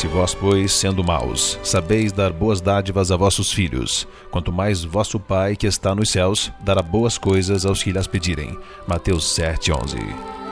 Se vós, pois, sendo maus, sabeis dar boas dádivas a vossos filhos, quanto mais vosso Pai que está nos céus dará boas coisas aos que lhas pedirem. Mateus 7:11.